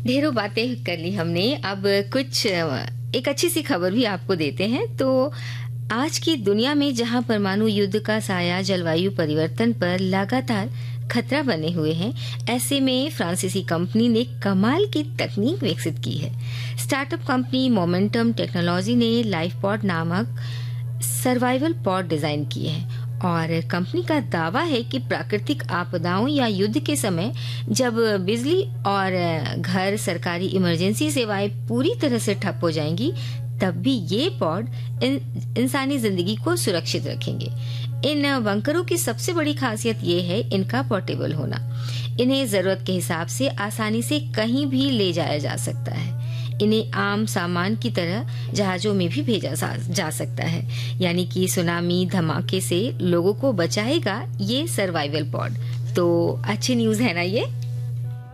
ढेरों बातें कर ली हमने। अब कुछ एक अच्छी सी खबर भी आपको देते हैं। तो आज की दुनिया में जहां परमाणु युद्ध का साया जलवायु परिवर्तन पर लगातार खतरा बने हुए हैं, ऐसे में फ्रांसीसी कंपनी ने कमाल की तकनीक विकसित की है। स्टार्टअप कंपनी मोमेंटम टेक्नोलॉजी ने लाइफ पॉड नामक सर्वाइवल पॉड डिजाइन किए हैं और कंपनी का दावा है कि प्राकृतिक आपदाओं या युद्ध के समय जब बिजली और घर, सरकारी इमरजेंसी सेवाएं पूरी तरह से ठप हो जाएंगी, तब भी ये पॉड इंसानी जिंदगी को सुरक्षित रखेंगे। इन बंकरों की सबसे बड़ी खासियत ये है इनका पोर्टेबल होना। इन्हें जरूरत के हिसाब से आसानी से कहीं भी ले जाया जा सकता है। इन्हें आम सामान की तरह जहाजों में भी भेजा जा सकता है, यानी कि सुनामी, धमाके से लोगों को बचाएगा ये सर्वाइवल पॉड। तो अच्छी न्यूज है ना ये।